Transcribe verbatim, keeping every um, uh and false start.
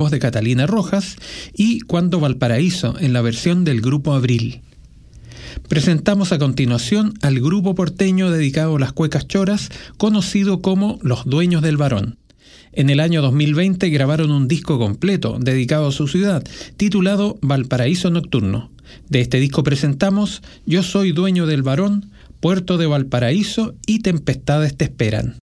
voz de Catalina Rojas, y Cuando Valparaíso, en la versión del Grupo Abril. Presentamos a continuación al grupo porteño dedicado a las cuecas choras, conocido como Los Dueños del Varón. En el año dos mil veinte grabaron un disco completo dedicado a su ciudad, titulado Valparaíso Nocturno. De este disco presentamos Yo soy dueño del varón, Puerto de Valparaíso y Tempestades te esperan.